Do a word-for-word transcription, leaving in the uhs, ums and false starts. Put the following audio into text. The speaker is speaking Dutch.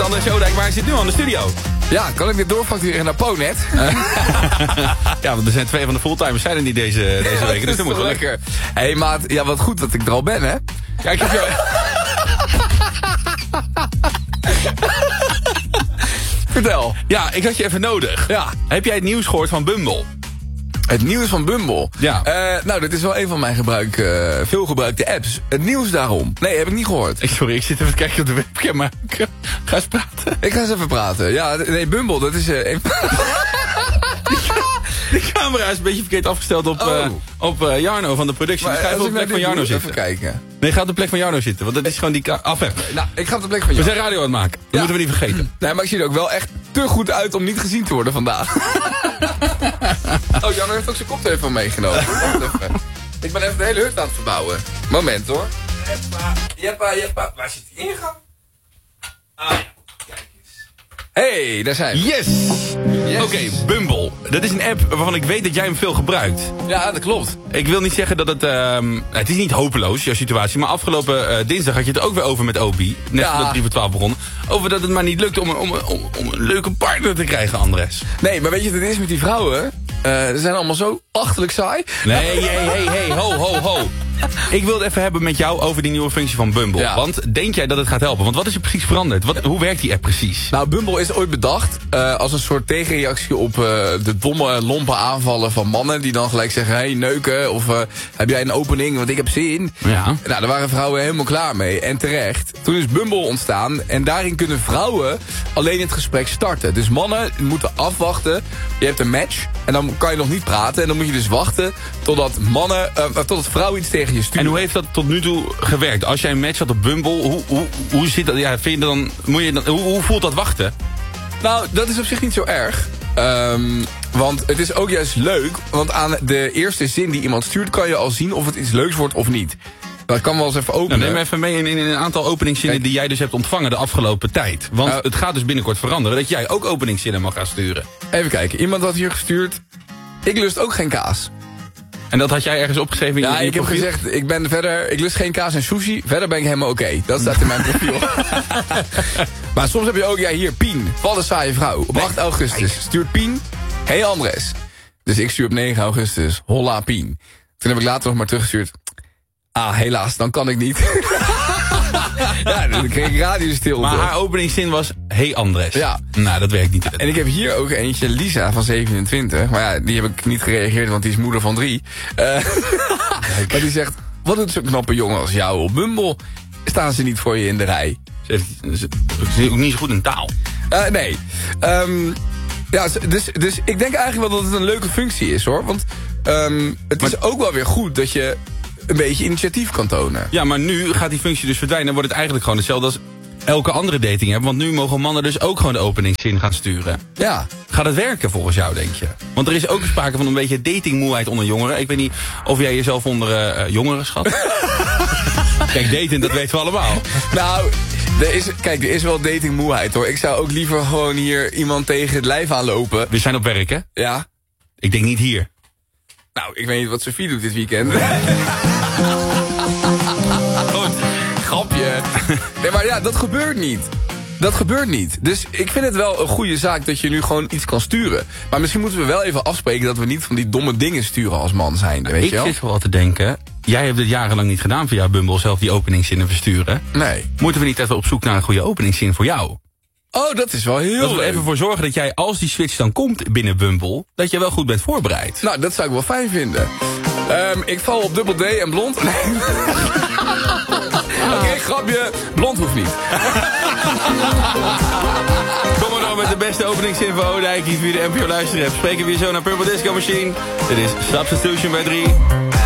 André Zoodijk, maar hij zit nu al in de studio. Ja, kan ik dit doorfactureren naar Ponet? Ja, want er zijn twee van de fulltimers zijn er niet deze, deze Ja, week. Dus dat moet wel lekker. Hé hey, maat, ja wat goed dat ik er al ben, hè? Ja, ik heb jou... Vertel. Ja, ik had je even nodig. Ja. Heb jij het nieuws gehoord van Bumble? Het nieuws van Bumble? Ja. Uh, nou, dat is wel een van mijn gebruik, uh, veelgebruikte apps. Het nieuws daarom. Nee, heb ik niet gehoord. Sorry, ik zit even te kijken op de webcam, maar ik ga eens praten. Ik ga eens even praten. Ja, nee, Bumble, dat is... Uh, een... De camera is een beetje verkeerd afgesteld op, oh. uh, op uh, Jarno van de productie. Maar, dus ga even op de plek van Jarno zitten. Even kijken. Nee, ga op de plek van Jarno zitten, want dat is gewoon die... Ka- af, nou, ik ga op de plek van Jarno. We zijn radio aan het maken, dat ja. moeten we niet vergeten. Nee, maar ik zie er ook wel echt te goed uit om niet gezien te worden vandaag. Oh, Jarno heeft ook zijn koptelefoon meegenomen. Wacht even. Ik ben even de hele hut aan het verbouwen. Moment hoor. Jeppa, jeppa, jeppa. Waar zit die ingang? Ah ja. Hey, daar zijn we. Yes! yes. Oké, okay, Bumble. Dat is een app waarvan ik weet dat jij hem veel gebruikt. Ja, dat klopt. Ik wil niet zeggen dat het... Uh, het is niet hopeloos, jouw situatie. Maar afgelopen uh, dinsdag had je het ook weer over met Obi. Net ja. voordat drie voor twaalf begon. Over dat het maar niet lukt om, om, om, om een leuke partner te krijgen, Andres. Nee, maar weet je wat het is met die vrouwen? Uh, ze zijn allemaal zo achterlijk saai. Nee, hey, hey, hey, ho, ho, ho. Ik wil het even hebben met jou over die nieuwe functie van Bumble. Ja. Want denk jij dat het gaat helpen? Want wat is er precies veranderd? Wat, hoe werkt die app precies? Nou, Bumble is ooit bedacht uh, als een soort tegenreactie op uh, de domme, lompe aanvallen van mannen. Die dan gelijk zeggen, hey, neuken. Of uh, heb jij een opening, want ik heb zin. Ja. Nou, daar waren vrouwen helemaal klaar mee. En terecht. Toen is Bumble ontstaan. En daarin kunnen vrouwen alleen het gesprek starten. Dus mannen moeten afwachten. Je hebt een match. En dan kan je nog niet praten. En dan moet je dus wachten totdat mannen, uh, totdat vrouwen iets tegen je sturen. En hoe heeft dat tot nu toe gewerkt? Als jij een match had op Bumble, hoe, hoe, hoe zit dat? Ja, vind je dan, moet je dan, hoe, hoe voelt dat wachten? Nou, dat is op zich niet zo erg. Um, want het is ook juist leuk. Want aan de eerste zin die iemand stuurt kan je al zien of het iets leuks wordt of niet. Dat kan wel eens even openen. Nou, neem even mee in, in een aantal openingszinnen Kijk. die jij dus hebt ontvangen de afgelopen tijd. Want uh, het gaat dus binnenkort veranderen dat jij ook openingszinnen mag gaan sturen. Even kijken, iemand had hier gestuurd. Ik lust ook geen kaas. En dat had jij ergens opgeschreven in ja, je, in je ik heb profiel? gezegd, ik ben verder, ik lust geen kaas en sushi. Verder ben ik helemaal oké. Okay. Dat staat in mijn profiel. Maar soms heb je ook, ja hier, Pien. Wat een saaie vrouw. Op nee. acht augustus stuurt Pien. Hey Andres. Dus ik stuur op negen augustus. Holla Pien. Toen heb ik later nog maar teruggestuurd. Ah, helaas, dan kan ik niet. Ja, dan kreeg ik radiostilte. Maar haar openingszin was, hey Andres. Ja. Nou, dat werkt niet. En ik heb hier ook eentje, Lisa van zevenentwintig. Maar ja, die heb ik niet gereageerd, want die is moeder van drie. Uh, maar die zegt, wat doet zo'n knappe jongen als jou op Bumble? Staan ze niet voor je in de rij? Ze is ook niet zo goed in taal. Uh, nee. Um, ja, dus, dus ik denk eigenlijk wel dat het een leuke functie is, hoor. Want um, het is maar, ook wel weer goed dat je een beetje initiatief kan tonen. Ja, maar nu gaat die functie dus verdwijnen. Dan wordt het eigenlijk gewoon hetzelfde als elke andere dating app. Want nu mogen mannen dus ook gewoon de openingszin gaan sturen. Ja. Gaat het werken volgens jou, denk je? Want er is ook sprake van een beetje datingmoeheid onder jongeren. Ik weet niet of jij jezelf onder uh, jongeren schat. Kijk, daten, dat weten we allemaal. Nou, er is, kijk, er is wel datingmoeheid, hoor. Ik zou ook liever gewoon hier iemand tegen het lijf aanlopen. We zijn op werk, hè? Ja. Ik denk niet hier. Nou, ik weet niet wat Sophie doet dit weekend. Goed. Grapje. Nee, maar ja, dat gebeurt niet. Dat gebeurt niet. Dus ik vind het wel een goede zaak dat je nu gewoon iets kan sturen. Maar misschien moeten we wel even afspreken dat we niet van die domme dingen sturen als man zijn. Weet ik je wel? zit wel te denken, jij hebt dit jarenlang niet gedaan via Bumble, zelf die openingszinnen versturen. Nee. Moeten we niet even op zoek naar een goede openingszin voor jou? Oh, dat is wel heel Dat we leuk. er even voor zorgen dat jij, als die switch dan komt binnen Bumble, dat je wel goed bent voorbereid. Nou, dat zou ik wel fijn vinden. Um, ik val op dubbel D en blond. Nee. Oké, okay, grapje. Blond hoeft niet. Kom maar dan met de beste openingszin van Oudijk. Hier via de N P O luisteren. Spreken we weer zo naar Purple Disco Machine. Dit is Substitution bij drie.